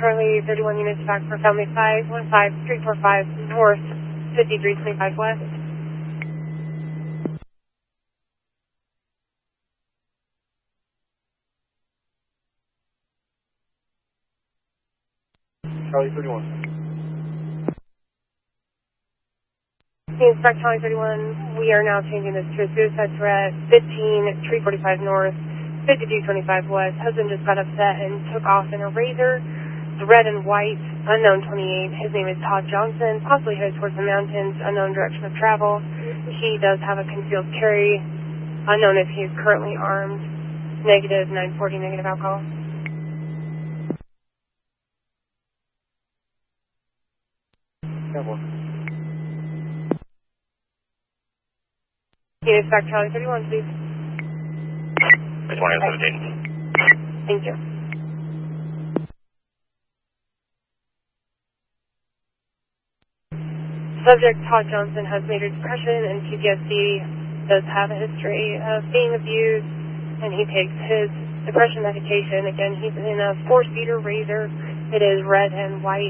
Charlie 31 units back for family 515345 north, 5325 west. Charlie 31. Units back Charlie 31, we are now changing this to a suicide threat, 15345 north, 5225 west. Husband just got upset and took off in a Razor. It's red and white, unknown 28. His name is Todd Johnson, possibly headed towards the mountains, unknown direction of travel. He does have a concealed carry, unknown if he is currently armed, negative 940, negative alcohol. Units back Charlie 31, please. Base 117. Thank you. Subject Todd Johnson has major depression and PTSD, does have a history of being abused, and he takes his depression medication. Again, he's in a 4-seater Razor. It is red and white.